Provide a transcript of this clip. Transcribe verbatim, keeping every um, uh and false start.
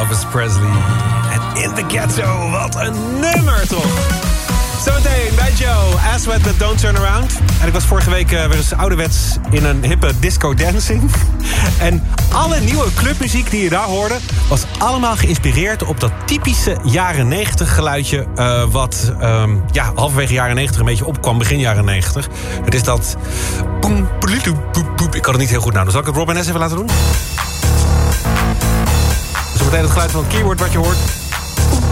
Elvis Presley. En In the Ghetto, wat een nummer toch? Zometeen bij Joe, Aswad met Don't Turn Around. En ik was vorige week uh, weer eens ouderwets in een hippe disco dancing. En alle nieuwe clubmuziek die je daar hoorde was allemaal geïnspireerd op dat typische jaren negentig geluidje. Uh, wat um, ja, halverwege jaren negentig een beetje opkwam, begin jaren negentig. Het is dat... Boem, poep, poep, poep. Ik kan het niet heel goed nadoen. Zal ik het Rob en S even laten doen? Zometeen het geluid van het keyboard wat je hoort.